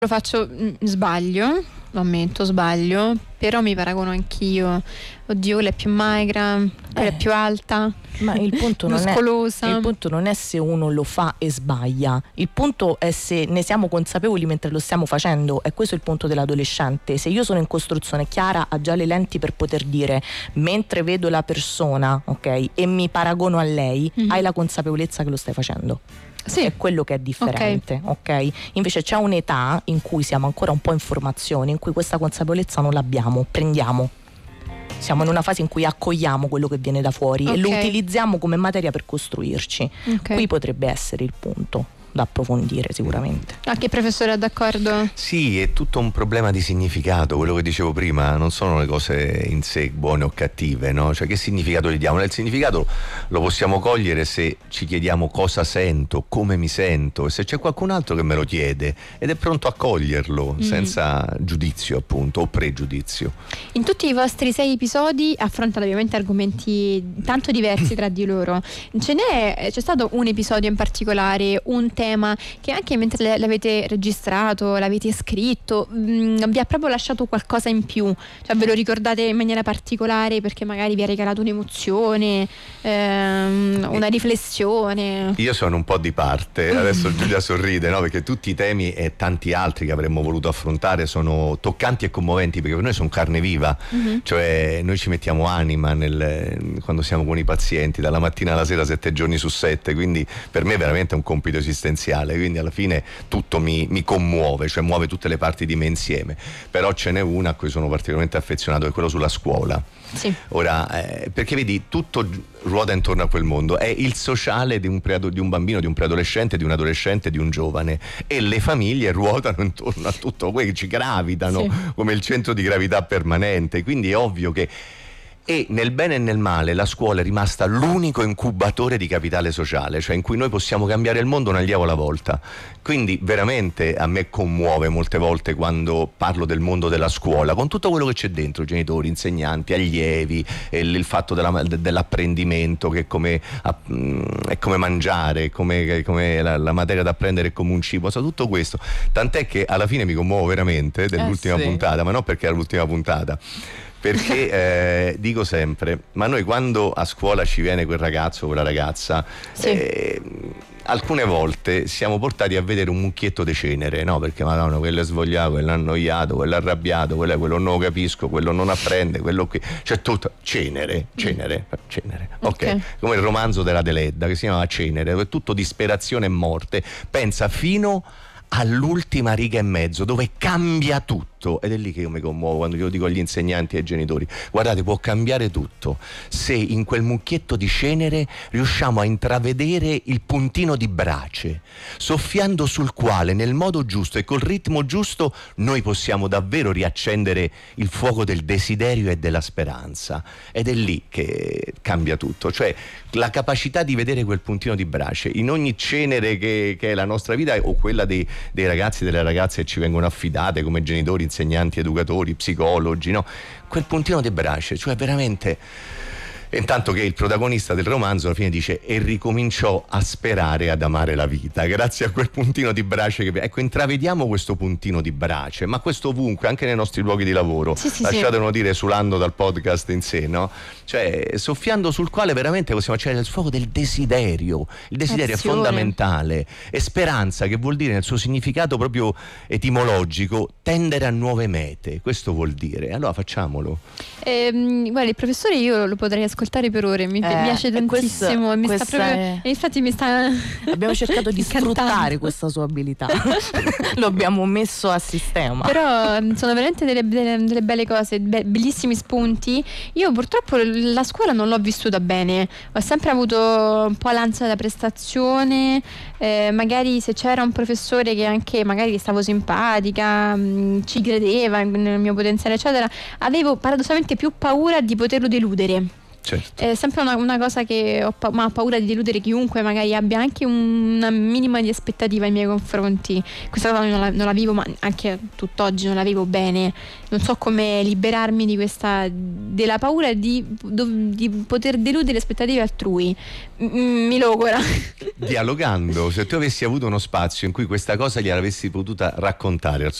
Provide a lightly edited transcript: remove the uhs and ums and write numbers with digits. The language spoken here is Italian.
Lo faccio, sbaglio, lo ammetto, sbaglio, però mi paragono anch'io. Oddio, quella è più magra, quella è più alta, ma il punto muscolosa. Il punto non è se uno lo fa e sbaglia, il punto è se ne siamo consapevoli mentre lo stiamo facendo. È questo il punto dell'adolescente. Se io sono in costruzione, Chiara ha già le lenti per poter dire, mentre vedo la persona, ok, e mi paragono a lei, hai la consapevolezza che lo stai facendo. Sì. È quello che è differente, ok? Invece c'è un'età in cui siamo ancora un po' in formazione, in cui questa consapevolezza non l'abbiamo, prendiamo. Siamo in una fase in cui accogliamo quello che viene da fuori e lo utilizziamo come materia per costruirci. Qui potrebbe essere il punto da approfondire sicuramente. Anche il professore è d'accordo? Sì, è tutto un problema di significato, quello che dicevo prima, non sono le cose in sé buone o cattive, no? Cioè che significato gli diamo? Il significato lo possiamo cogliere se ci chiediamo cosa sento, come mi sento, e se c'è qualcun altro che me lo chiede ed è pronto a coglierlo senza giudizio, appunto, o pregiudizio. In tutti i vostri 6 episodi affrontate ovviamente argomenti tanto diversi tra di loro. C'è stato un episodio in particolare, un tema che anche mentre l'avete registrato, l'avete scritto, vi ha proprio lasciato qualcosa in più? Cioè ve lo ricordate in maniera particolare perché magari vi ha regalato un'emozione, una riflessione? Io sono un po' di parte, adesso Giulia sorride, no? Perché tutti i temi e tanti altri che avremmo voluto affrontare sono toccanti e commoventi, perché per noi sono carne viva, cioè noi ci mettiamo anima quando siamo con i pazienti, dalla mattina alla sera 7 giorni su 7, quindi per me è veramente un compito esistenziale, quindi alla fine tutto mi commuove, cioè muove tutte le parti di me insieme. Però ce n'è una a cui sono particolarmente affezionato, è quello sulla scuola. Sì. Ora, perché vedi, tutto ruota intorno a quel mondo, è il sociale di un bambino, di un preadolescente, di un adolescente, di un giovane, e le famiglie ruotano intorno a tutto quello, ci gravitano come il centro di gravità permanente, quindi è ovvio che nel bene e nel male la scuola è rimasta l'unico incubatore di capitale sociale, cioè in cui noi possiamo cambiare il mondo un allievo alla volta. Quindi veramente a me commuove molte volte quando parlo del mondo della scuola, con tutto quello che c'è dentro, genitori, insegnanti, allievi, il fatto dell'apprendimento, che è come mangiare, come la materia da apprendere è come un cibo, so, tutto questo, tant'è che alla fine mi commuovo veramente dell'ultima puntata, ma non perché era l'ultima puntata, perché dico sempre, ma noi quando a scuola ci viene quel ragazzo o quella ragazza, alcune volte siamo portati a vedere un mucchietto di cenere, no? Perché madonna, quello è svogliato, quello è annoiato, quello è arrabbiato, quello non lo capisco, quello non apprende, quello qui, cioè tutto cenere. Ok, come il romanzo della Deledda che si chiamava Cenere, è tutto disperazione e morte, pensa fino all'ultima riga e mezzo dove cambia tutto, ed è lì che io mi commuovo quando io dico agli insegnanti e ai genitori: guardate, può cambiare tutto se in quel mucchietto di cenere riusciamo a intravedere il puntino di brace, soffiando sul quale nel modo giusto e col ritmo giusto noi possiamo davvero riaccendere il fuoco del desiderio e della speranza, ed è lì che cambia tutto, cioè la capacità di vedere quel puntino di brace in ogni cenere che è la nostra vita o quella dei ragazzi e delle ragazze che ci vengono affidate come genitori, insegnanti, educatori, psicologi, no? Quel puntino di brace, cioè veramente. Intanto che il protagonista del romanzo alla fine dice: e ricominciò a sperare ad amare la vita grazie a quel puntino di brace ecco, intravediamo questo puntino di brace, ma questo ovunque, anche nei nostri luoghi di lavoro, lasciatemelo dire, esulando dal podcast in sé, no? Cioè soffiando sul quale veramente possiamo accendere il fuoco del desiderio. Il desiderio è fondamentale, e speranza, che vuol dire nel suo significato proprio etimologico tendere a nuove mete, questo vuol dire. Allora facciamolo. Guarda, il professore io lo potrei ascoltare per ore, mi piace tantissimo, infatti mi sta abbiamo cercato di sfruttare questa sua abilità. Lo abbiamo messo a sistema, però sono veramente delle belle cose, bellissimi spunti. Io purtroppo la scuola non l'ho vissuta bene, ho sempre avuto un po' l'ansia da prestazione, magari se c'era un professore che anche magari stavo simpatica, ci credeva nel mio potenziale eccetera, avevo paradossalmente più paura di poterlo deludere. Certo. È sempre una cosa che ho paura di deludere chiunque magari abbia anche una minima di aspettativa nei miei confronti. Questa cosa non la vivo, ma anche tutt'oggi non la vivo bene. Non so come liberarmi della paura di poter deludere le aspettative altrui. Mi logora. Dialogando, se tu avessi avuto uno spazio in cui questa cosa gliel'avessi potuta raccontare al